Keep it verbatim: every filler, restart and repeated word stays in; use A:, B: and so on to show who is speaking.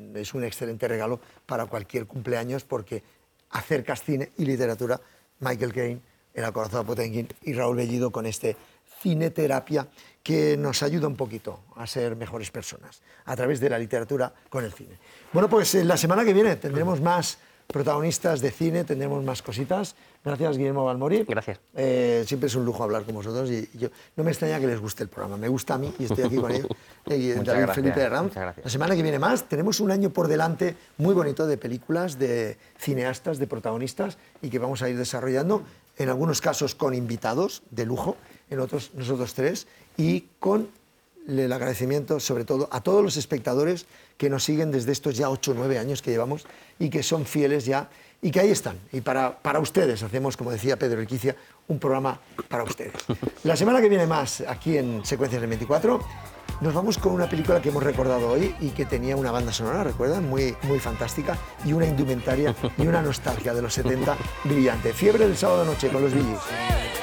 A: es un excelente regalo para cualquier cumpleaños porque acercas cine y literatura. Michael Caine, El acorazado Potemkin y Raúl Bellido con este Cineterapia que nos ayuda un poquito a ser mejores personas a través de la literatura con el cine. Bueno, pues la semana que viene tendremos más protagonistas de cine, tendremos más cositas. Gracias, Guillermo Balmori.
B: Gracias.
A: Eh, siempre es un lujo hablar con vosotros y yo, no me extraña que les guste el programa. Me gusta a mí y estoy aquí con ellos. Eh,
B: Muchas
A: David
B: gracias,
A: Felipe Herrán.
B: muchas gracias.
A: La semana que viene más. Tenemos un año por delante muy bonito de películas, de cineastas, de protagonistas y que vamos a ir desarrollando, en algunos casos con invitados de lujo, en otros nosotros tres, y con el agradecimiento sobre todo a todos los espectadores que nos siguen desde estos ya ocho o nueve años que llevamos y que son fieles ya y que ahí están. Y para, para ustedes hacemos, como decía Pedro Urquicia, un programa para ustedes. La semana que viene más, aquí en Secuencias del veinticuatro, nos vamos con una película que hemos recordado hoy y que tenía una banda sonora, ¿recuerdan? Muy, muy fantástica y una indumentaria y una nostalgia de los setenta brillante. Fiebre del sábado noche con los Bee Gees.